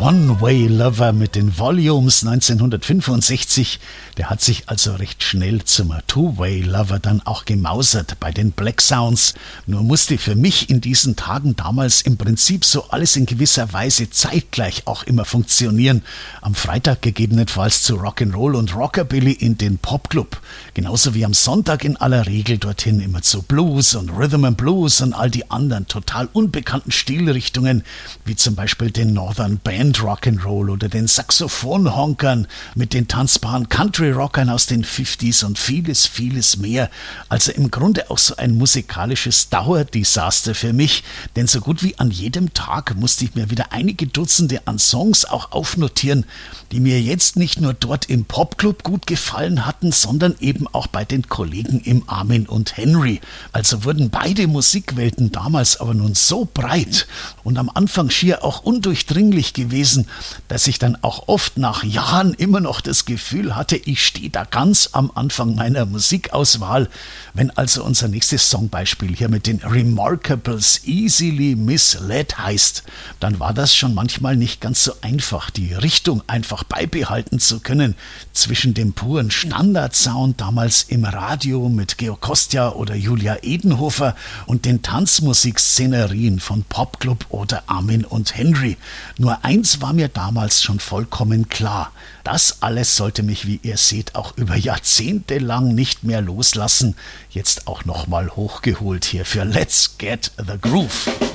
One-Way Lover mit den Volumes 1965, der hat sich also recht schnell zum Two-Way Lover dann auch gemausert bei den Black Sounds. Nur musste für mich in diesen Tagen damals im Prinzip so alles in gewisser Weise zeitgleich auch immer funktionieren. Am Freitag gegebenenfalls zu Rock'n'Roll und Rockabilly in den Popclub. Genauso wie am Sonntag in aller Regel dorthin immer zu Blues und Rhythm and Blues und all die anderen total unbekannten Stilrichtungen, wie zum Beispiel den Northern Band Rock'n'Roll oder den Saxophonhonkern mit den tanzbaren Country-Rockern aus den 50s und vieles, vieles mehr. Also im Grunde auch so ein musikalisches Dauerdesaster für mich, denn so gut wie an jedem Tag musste ich mir wieder einige Dutzende an Songs auch aufnotieren, die mir jetzt nicht nur dort im Popclub gut gefallen hatten, sondern eben auch bei den Kollegen im Armin und Henry. Also wurden beide Musikwelten damals aber nun so breit und am Anfang schier auch undurchdringlich gewesen, dass ich dann auch oft nach Jahren immer noch das Gefühl hatte, ich stehe da ganz am Anfang meiner Musikauswahl. Wenn also unser nächstes Songbeispiel hier mit den Remarkables Easily Misled heißt, dann war das schon manchmal nicht ganz so einfach, die Richtung einfach beibehalten zu können zwischen dem puren Standardsound damals im Radio mit Georg Kostja oder Julia Edenhofer und den Tanzmusikszenerien von Popclub oder Armin und Henry. Nur eins war mir damals schon vollkommen klar. Das alles sollte mich, wie ihr seht, auch über Jahrzehnte lang nicht mehr loslassen. Jetzt auch nochmal hochgeholt hier für Let's Get the Groove.